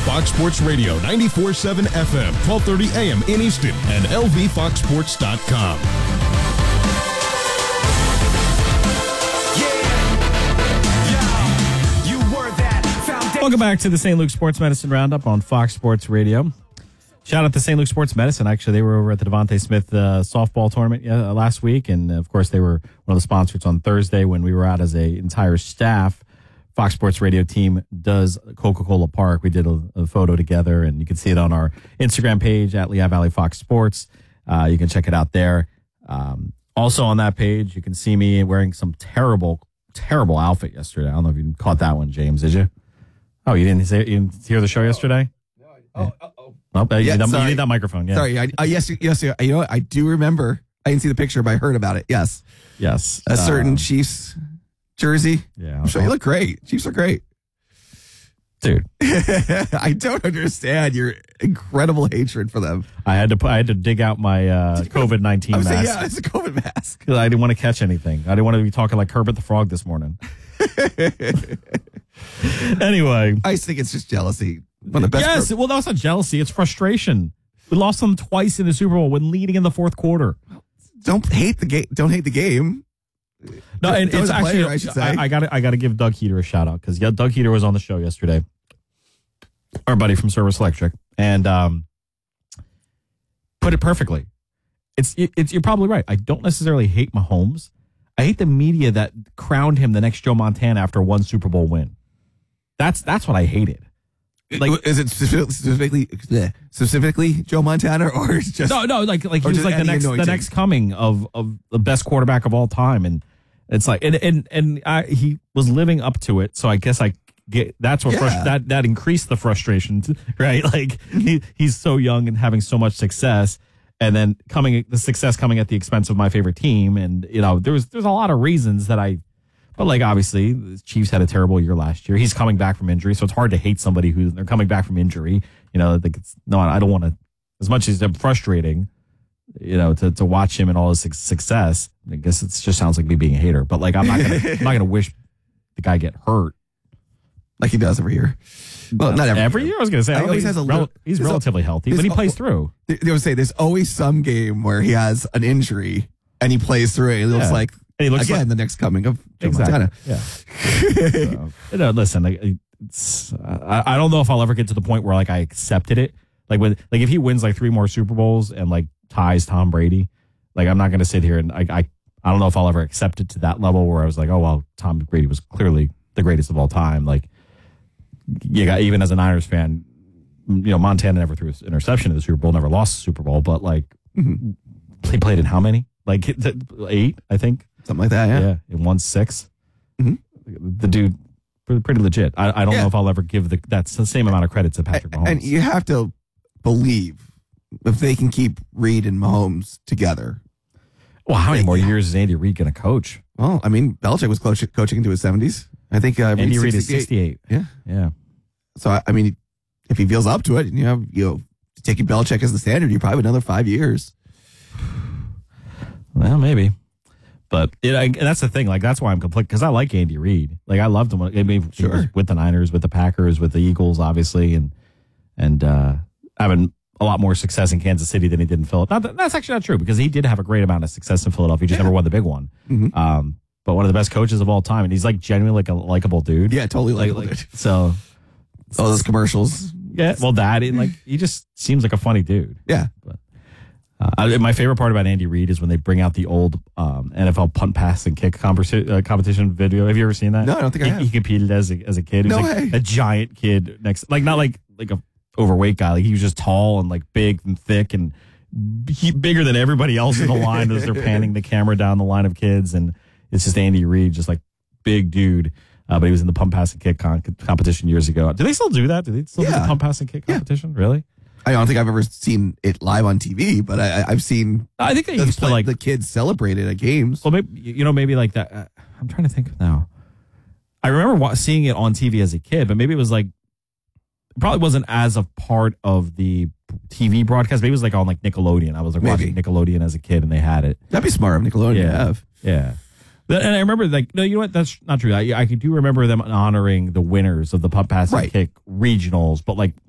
Fox Sports Radio 94.7 FM, 1230 AM in Easton, and lvfoxsports.com. Welcome back to the St. Luke Sports Medicine Roundup on Fox Sports Radio. Shout out to St. Luke Sports Medicine. Actually, they were over at the Devontae Smith softball tournament last week, and of course, they were one of the sponsors on Thursday when we were out as an entire staff. Fox Sports Radio team does Coca-Cola Park. We did a photo together, and you can see it on our Instagram page at Lehigh Valley Fox Sports. You can check it out there. Also on that page, you can see me wearing some terrible outfit yesterday. I don't know if you caught that one, James. Did you? Oh, you didn't hear the show yesterday? No. You need that microphone. Yeah. Sorry. Yes. You know what? I do remember. I didn't see the picture, but I heard about it. Yes. A certain Chiefs jersey. Yeah. I'm sure you look great. Chiefs are great. Dude. I don't understand your incredible hatred for them. I had to dig out my COVID-19 mask. Yeah, it's a COVID mask. Because I didn't want to catch anything. I didn't want to be talking like Kermit the Frog this morning. Anyway. I think it's just jealousy. One of the best. Yes, well, that's not jealousy. It's frustration. We lost them twice in the Super Bowl when leading in the fourth quarter. Don't hate the game. Don't hate the game. No, and it's actually, I should say. I got to give Doug Heater a shout out because Doug Heater was on the show yesterday. Our buddy from Service Electric, and put it perfectly. It's you're probably right. I don't necessarily hate Mahomes. I hate the media that crowned him the next Joe Montana after one Super Bowl win. That's what I hated. Like, is it specifically Joe Montana, or is just no? Like he was like the next coming of the best quarterback of all time, and it's like and he was living up to it. So I guess I get that's what that increased the frustration, right? Like he's so young and having so much success, and then the success coming at the expense of my favorite team, and there's a lot of reasons that But like obviously, the Chiefs had a terrible year last year. He's coming back from injury, so it's hard to hate somebody who they're coming back from injury. I don't want to. As much as it's frustrating, to watch him and all his success. I guess it just sounds like me being a hater. But like I'm not gonna wish the guy get hurt like he does every year. Well, not every year. I was gonna say he's relatively healthy, but he plays through. They would say there's always some game where he has an injury and he plays through it. It looks like. And he looks again, the next coming of Joe Montana. Yeah. Listen, I don't know if I'll ever get to the point where like I accepted it. Like if he wins like 3 more Super Bowls and like ties Tom Brady, like I'm not going to sit here and I don't know if I'll ever accept it to that level where I was like, oh well, Tom Brady was clearly the greatest of all time. Like even as a Niners fan, Montana never threw an interception in the Super Bowl, never lost the Super Bowl, but like he played in how many? Like 8, I think. Something like that, yeah. In 1-6. Mm-hmm. The dude, pretty legit. I don't know if I'll ever give that's the same amount of credit to Patrick Mahomes. And you have to believe if they can keep Reed and Mahomes together. Well, how many more years is Andy Reid going to coach? Well, I mean, Belichick was coaching into his 70s. I think Andy Reid is 68. Yeah. So, I mean, if he feels up to it, and taking Belichick as the standard, you probably have another 5 years. Well, maybe. But that's the thing. Like that's why I'm conflicted because I like Andy Reid. Like I loved him. He was with the Niners, with the Packers, with the Eagles, obviously, and having a lot more success in Kansas City than he did in Philadelphia. That's actually not true because he did have a great amount of success in Philadelphia. He just never won the big one. Mm-hmm. But one of the best coaches of all time, and he's like genuinely like a likable dude. Yeah, totally likable dude. So all those commercials. Yeah, well, he just seems like a funny dude. Yeah. But, my favorite part about Andy Reid is when they bring out the old NFL punt, pass, and kick competition video. Have you ever seen that? No, I don't think I have. He competed as a kid. He was like a giant kid not like a overweight guy. Like he was just tall and like big and thick and bigger than everybody else in the line as they're panning the camera down the line of kids. And it's just Andy Reid, just like big dude. But he was in the pump, pass, and kick competition years ago. Do they still do that? Do they still do the pump, pass, and kick competition? Really? I don't think I've ever seen it live on TV, but I've seen. I think they used to like the kids celebrate it at games. Well, maybe like that. I'm trying to think now. I remember seeing it on TV as a kid, but maybe it was like it probably wasn't as a part of the TV broadcast. Maybe it was like on like Nickelodeon. I was like watching Nickelodeon as a kid, and they had it. That'd be smart of Nickelodeon to have. Yeah. And I remember, like, no, you know what? That's not true. I do remember them honoring the winners of the pump, pass, and kick regionals, but like